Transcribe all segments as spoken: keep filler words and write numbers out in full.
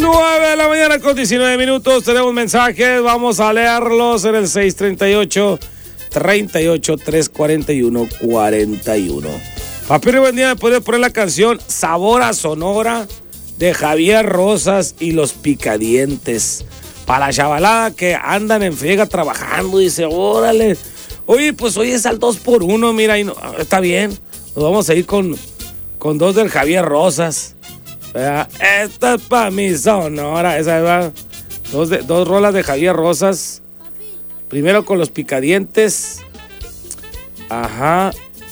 nueve de la mañana con diecinueve minutos. Tenemos mensajes. Vamos a leerlos en el seis treinta y ocho, treinta y ocho, trescientos cuarenta y uno, cuarenta y uno. Papirri, buen día. ¿Me puede poner la canción Sabor a Sonora de Javier Rosas y los Picadientes? Para la chavalada que andan en friega trabajando. Dice, órale. Oye, pues hoy es al dos por uno. Mira, y no, está bien. Nos vamos a ir con, con dos del Javier Rosas. ¿Verdad? Esta es para mi Sonora. Esa va. Dos, de, dos rolas de Javier Rosas. Primero con los Picadientes. Ajá.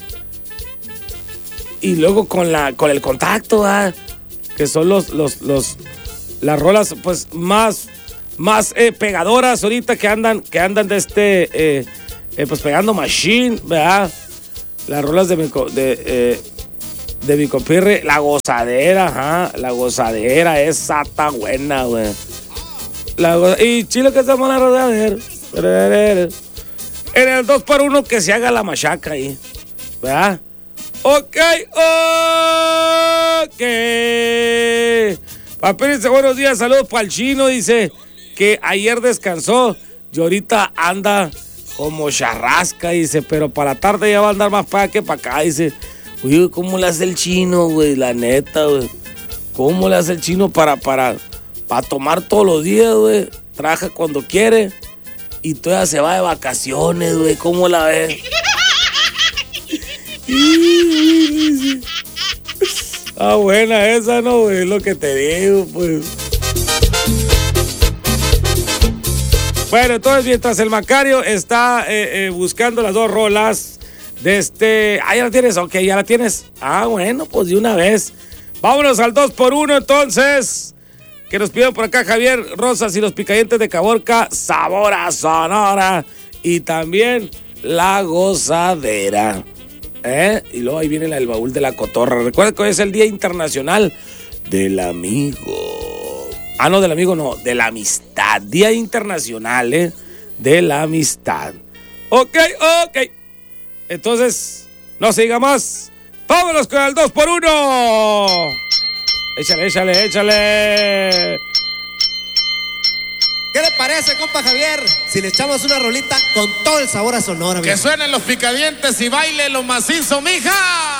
Y luego con la con el Contacto, ¿verdad? Que son los, los, los las rolas pues más, más eh, pegadoras ahorita que andan, que andan de este eh, eh, pues pegando machine, ¿verdad? Las rolas de mi, de, eh, de mi compirre, la gozadera, ajá, la gozadera, esa está buena, güey. La go- y chile que estamos en la rodadera. En el dos por uno que se haga la machaca ahí, ¿verdad? Ok, ok. Papel dice, buenos días, saludos para el Chino. Dice que ayer descansó y ahorita anda como charrasca, dice, pero para la tarde ya va a andar más para que para acá, dice. Oye, ¿cómo le hace el Chino, güey? La neta, güey. ¿Cómo le hace el Chino para, para, para tomar todos los días, güey? Trabaja cuando quiere y todavía se va de vacaciones, güey. ¿Cómo la ves? Ah, buena esa, ¿no, güey? Es lo que te digo, pues. Bueno, entonces mientras el Macario está eh, eh, buscando las dos rolas de este... Ah, ¿ya la tienes? Ok, ya la tienes. Ah, bueno, pues de una vez. Vámonos al dos por uno, entonces. Que nos piden por acá Javier Rosas y los Picadientes de Caborca, Sabor a Sonora. Y también La Gozadera. ¿Eh? Y luego ahí viene la, el baúl de la cotorra. Recuerda que hoy es el Día Internacional del Amigo. Ah, no, del amigo no, de la amistad. Día Internacional, ¿eh? De la amistad. Ok, ok. Entonces, no se diga más. Vámonos con el dos por uno. Échale, échale, échale. ¿Qué le parece, compa Javier, si le echamos una rolita con todo el sabor a Sonora? Que suenen los Picadientes y baile lo macizo, mija.